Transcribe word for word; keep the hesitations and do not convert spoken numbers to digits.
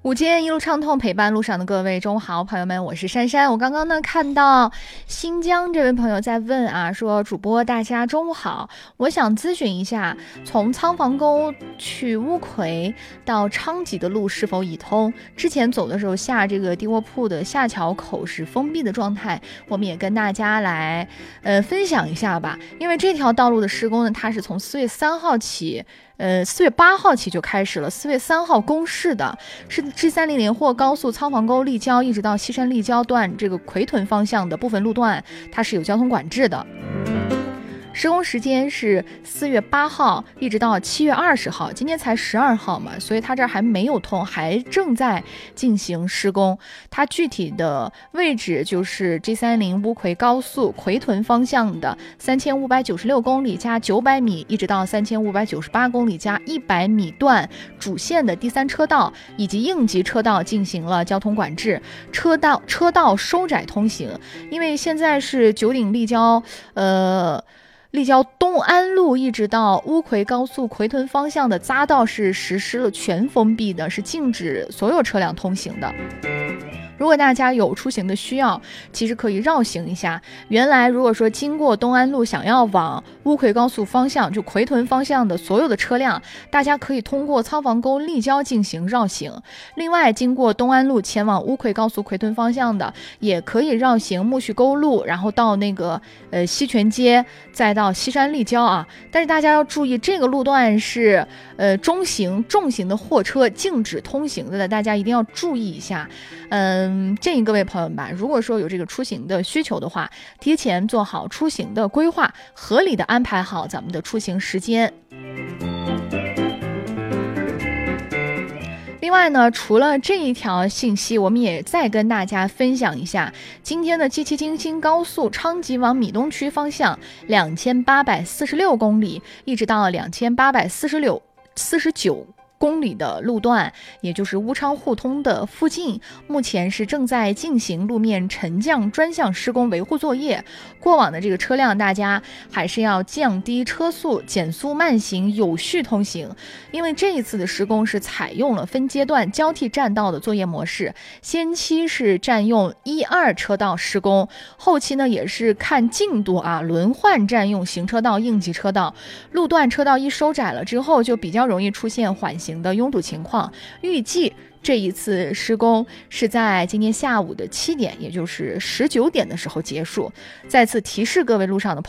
午间一路畅通，陪伴路上的各位中午好，朋友们，我是珊珊。我刚刚呢看到新疆这位朋友在问啊，说主播大家中午好，我想咨询一下，从仓房沟去乌奎到昌吉的路是否已通？之前走的时候下这个地窝铺的下桥口是封闭的状态，我们也跟大家来呃分享一下吧。因为这条道路的施工呢，它是从四月三号起。呃，四月八号起就开始了，四月三号公示的，是 G 三零连霍高速仓房沟立交一直到西山立交段这个奎屯方向的部分路段，它是有交通管制的。施工时间是四月八号一直到七月二十号，今天才十二号嘛，所以它这儿还没有通，还正在进行施工。它具体的位置就是 G 三零乌奎高速奎屯方向的三千五百九十六公里加九百米，一直到三千五百九十八公里加一百米段主线的第三车道以及应急车道进行了交通管制，车道车道收窄通行。因为现在是九鼎立交，呃。立交东安路一直到乌奎高速奎屯方向的匝道是实施了全封闭的，是禁止所有车辆通行的。如果大家有出行的需要，其实可以绕行一下。原来如果说经过东安路想要往乌奎高速方向，就奎屯方向的所有的车辆，大家可以通过仓房沟立交进行绕行。另外经过东安路前往乌奎高速奎屯方向的，也可以绕行苜蓿沟路，然后到那个呃西泉街，再到西山立交啊。但是大家要注意，这个路段是呃中型重型的货车禁止通行的，大家一定要注意一下。嗯，建议各位朋友们吧，如果说有这个出行的需求的话，提前做好出行的规划，合理的安排好咱们的出行时间。另外呢，除了这一条信息，我们也再跟大家分享一下今天的 G 七京新高速昌吉往米东区方向两千八百四十六公里，一直到两千八百四十六四十九公里的路段，也就是乌昌互通的附近，目前是正在进行路面沉降专项施工维护作业。过往的这个车辆，大家还是要降低车速，减速慢行，有序通行。因为这一次的施工是采用了分阶段交替占道的作业模式，先期是占用一二车道施工，后期呢也是看进度啊，轮换占用行车道、应急车道。路段车道一收窄了之后，就比较容易出现缓行的拥堵情况。预计这一次施工是在今天下午的七点，也就是十九点的时候结束。再次提示各位路上的朋友